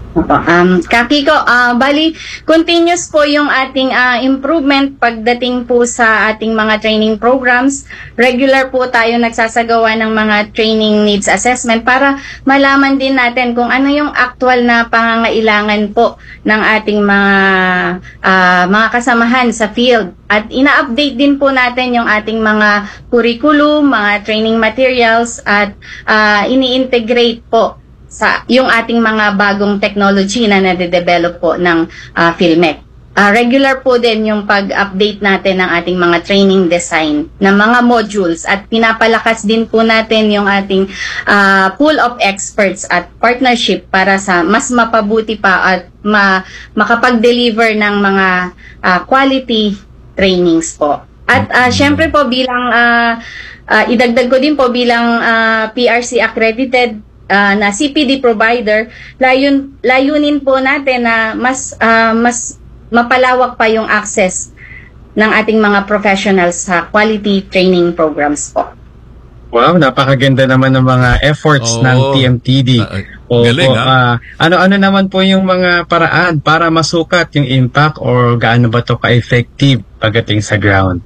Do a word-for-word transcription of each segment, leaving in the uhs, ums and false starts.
Opo. Um, Kakiko, uh, bali, continuous po yung ating uh, improvement pagdating po sa ating mga training programs. Regular po tayo nagsasagawa ng mga training needs assessment para malaman din natin kung ano yung actual na pangangailangan po ng ating mga uh, mga kasamahan sa field. At ina-update din po natin yung ating mga curriculum, mga training materials at uh, ini-integrate po sa yung ating mga bagong technology na nade-develop po ng uh, PhilMec. Uh, regular po din yung pag-update natin ng ating mga training design ng mga modules at pinapalakas din po natin yung ating uh, pool of experts at partnership para sa mas mapabuti pa at ma makapag-deliver ng mga uh, quality trainings po. At uh, syempre po bilang uh, uh, idagdag ko din po bilang uh, P R C accredited Uh, na C P D provider, layun, layunin po natin na mas uh, mas mapalawak pa yung access ng ating mga professionals sa quality training programs po. Wow, napakaganda naman ng mga efforts oh, ng T M T D. Uh, galing, uh, ano-ano naman po yung mga paraan para masukat yung impact or gaano ba to ka-effective pagdating sa ground?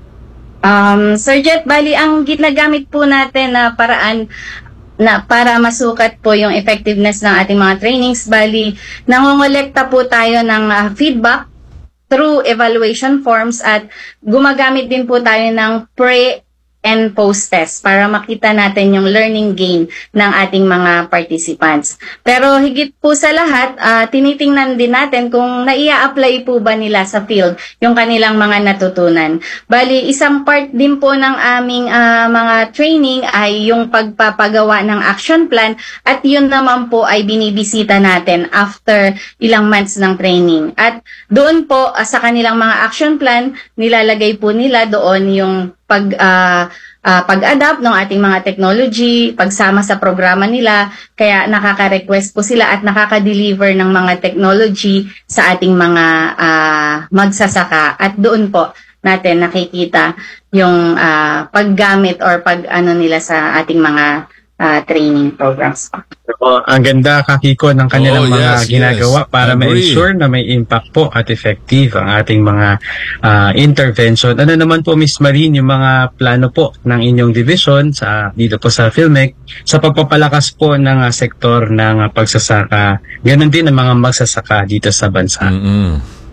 Um, Sir Jet, bali ang ginagamit po natin na paraan na para masukat po yung effectiveness ng ating mga trainings, bali nangongolekta po tayo ng uh, feedback through evaluation forms at gumagamit din po tayo ng pre and post test para makita natin yung learning gain ng ating mga participants. Pero higit po sa lahat, uh, tinitingnan din natin kung naia-apply po ba nila sa field yung kanilang mga natutunan. Bali, isang part din po ng aming uh, mga training ay yung pagpapagawa ng action plan at yun naman po ay binibisita natin after ilang months ng training. At doon po uh, sa kanilang mga action plan, nilalagay po nila doon yung pag uh, uh, pag-adapt ng ating mga technology, pagsama sa programa nila, kaya nakaka-request po sila at nakaka-deliver ng mga technology sa ating mga uh, magsasaka at doon po natin nakikita yung uh, paggamit or pag-ano nila sa ating mga uh, training programs. So, ang ganda, Kakiko, ng kanilang oh, mga yes, ginagawa yes. para ma-ensure na may impact po at effective ang ating mga uh, intervention. Ano naman po, Miss Marine, yung mga plano po ng inyong division sa dito po sa PhilMec sa pagpapalakas po ng uh, sektor ng uh, pagsasaka, ganun din ang mga magsasaka dito sa bansa? Mm-hmm.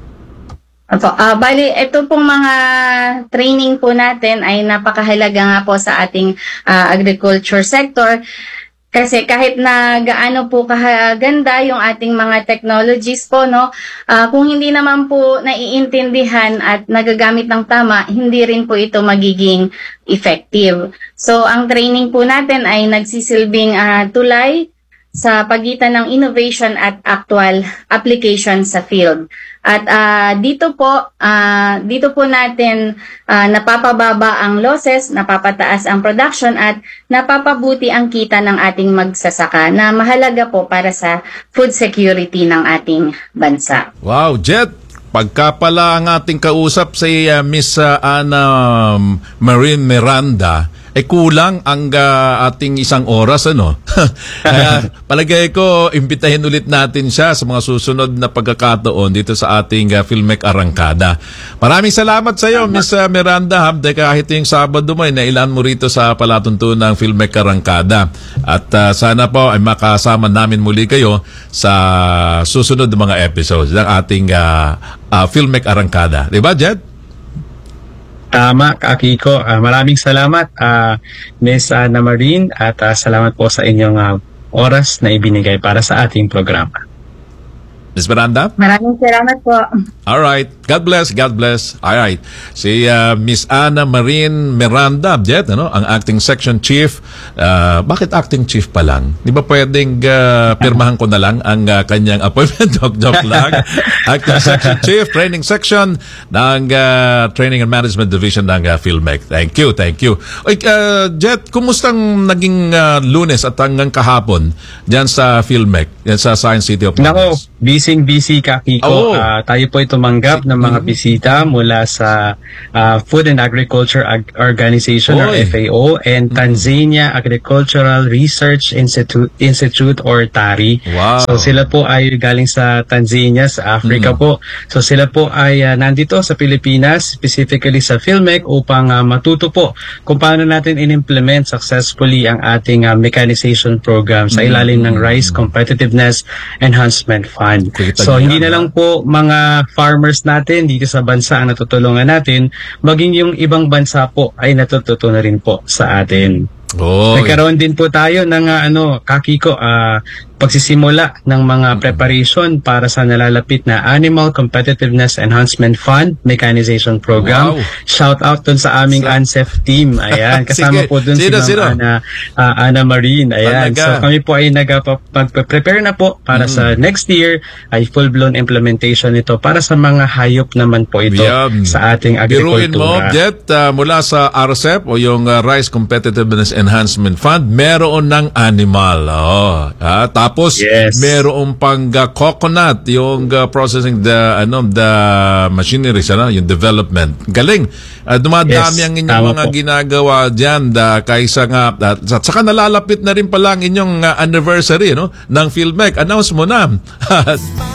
Opo, uh, bali, ito pong mga training po natin ay napakahalaga nga po sa ating uh, agriculture sector. Kasi kahit na gaano po kahaganda yung ating mga technologies po, no, uh, kung hindi naman po naiintindihan at nagagamit ng tama, hindi rin po ito magiging effective. So, ang training po natin ay nagsisilbing uh, tulay sa pagitan ng innovation at actual application sa field. At uh, dito po, uh, dito po natin uh, napapababa ang losses, napapataas ang production at napapabuti ang kita ng ating magsasaka na mahalaga po para sa food security ng ating bansa. Wow, Jet! Pagka pala ang ating kausap si uh, Miss uh, Ana Marine Miranda, eh kulang ang uh, ating isang oras, ano? Kaya palagay ko, imbitahin ulit natin siya sa mga susunod na pagkakataon dito sa ating uh, PhilMec Arangkada. Maraming salamat sa iyo, Miss uh, Miranda, ha? Kahit yung Sabado mo, nailan mo rito sa palatuntunang PhilMec Arangkada. At uh, sana po ay makasama namin muli kayo sa susunod na mga episodes ng ating uh, uh, PhilMec Arangkada. Diba, Jed? Tama, Kakiko. Uh, maraming salamat, uh, Miss Ana Marine, at uh, salamat po sa inyong uh, oras na ibinigay para sa ating programa. Miss Miranda? Maraming salamat po. All right. God bless, God bless. All right. Si uh, Miss Ana Marine Miranda, Jet, ano, ang acting section chief. Uh, bakit acting chief pa lang? Di ba pwedeng uh, pirmahan ko na lang ang uh, kanyang appointment? Joke lang. Acting section chief, training section ng uh, Training and Management Division ng uh, PhilMec. Thank you, thank you. Oy, uh, Jet, kumustang naging uh, Lunes at hanggang kahapon dyan sa PhilMec, dyan sa Science City of Commerce? Nako, busy busy-busy ka, Oo. Kiko. Ah, tayo po ay tumanggap ng mga bisita mula sa ah, Food and Agriculture Ag- Organization or Oy. F A O and Tanzania Agricultural Research Institute, Institute or TARI. Wow. So sila po ay galing sa Tanzania, sa Africa po. So sila po ay ah, nandito sa Pilipinas, specifically sa PhilMec, upang ah, matuto po kung paano natin in-implement successfully ang ating ah, mechanization program sa ilalim ng Rice Competitiveness Enhancement Fund. Kita So niya, hindi na ha? lang po mga farmers natin dito sa bansa ang natutulungan natin, maging yung ibang bansa po ay natututo na rin po sa atin. Oy. Nagkaroon din po tayo ng ah, ano, Kakiko, ah, pagsisimula ng mga preparation para sa nalalapit na Animal Competitiveness Enhancement Fund Mechanization Program. Wow. Shout out dun sa aming Sa- ANSEF team. Ayan, kasama Sige. po dun Sino, si sino? Ma'am Ana, ah, Ana Marine. Ayan, Talaga? so kami po ay nagpa-prepare na po para sa next year ay full-blown implementation nito para sa mga hayop naman po ito Yan. sa ating Biruin mo, agrikultura. Jet, ah, mula sa R C E P o yung ah, Rice Competitiveness Enhancement Fund, meron ng animal. Oh. Ah, tapos, Yes. meron pang ah, coconut, yung ah, processing the ano the machinery, ano, yung development. Galing. Ah, dumadami Yes, ang inyong tama mga po. ginagawa dyan da, kaysa nga, at at saka nalalapit na rin pala ang inyong ah, anniversary no, ng PhilMec. Announce mo na.